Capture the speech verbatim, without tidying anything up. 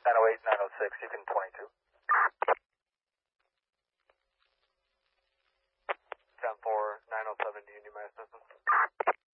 nine oh eight, nine oh six, you can twenty-two. ten four, nine oh seven, do you need my assistance?